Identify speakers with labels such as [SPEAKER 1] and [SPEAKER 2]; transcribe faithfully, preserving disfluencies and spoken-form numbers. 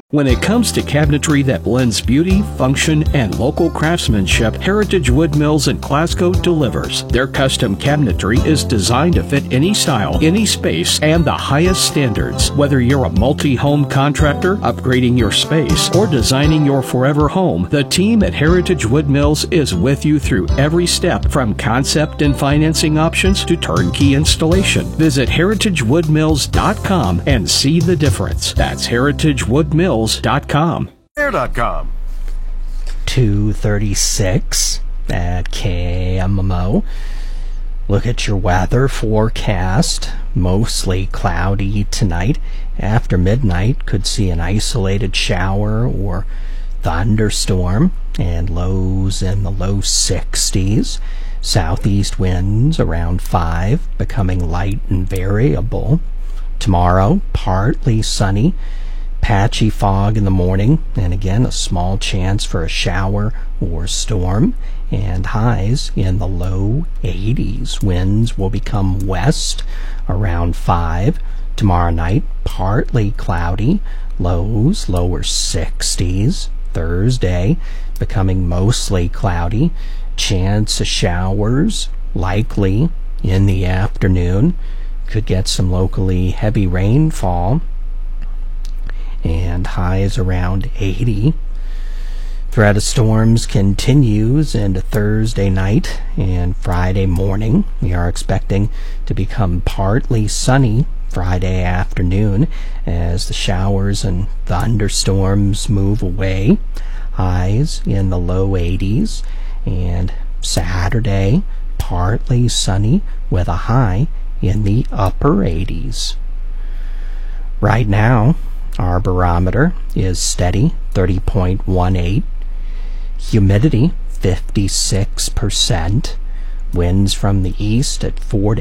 [SPEAKER 1] When it comes to cabinetry that blends beauty, function, and local craftsmanship, Heritage Wood Mills in Glasgow delivers. Their custom cabinetry is designed to fit any style, any space, and the highest standards. Whether you're a multi-home contractor, upgrading your space, or designing your forever home, the team at Heritage Wood Mills is with you through every step, from concept and financing options to turnkey installation. Visit heritage wood mills dot com and see the difference. That's heritage wood mills dot com.
[SPEAKER 2] Air dot com.
[SPEAKER 3] two thirty-six at K M M O. Look at your weather forecast. Mostly cloudy tonight. After midnight, could see an isolated shower or thunderstorm, and lows in the low sixties. Southeast winds around five, becoming light and variable. Tomorrow, partly sunny. Patchy fog in the morning, and again a small chance for a shower or storm, and highs in the low eighties. Winds will become west around five. Tomorrow night, partly cloudy, lows lower sixties. Thursday, becoming mostly cloudy, chance of showers likely in the afternoon. Could get some locally heavy rainfall, and highs around eighty. Threat of storms continues into Thursday night and Friday morning. We are expecting to become partly sunny Friday afternoon as the showers and thunderstorms move away. Highs in the low eighties. And Saturday, partly sunny with a high in the upper eighties. Right now, our barometer is steady, thirty point one eight. Humidity, fifty-six percent. Winds from the east at four to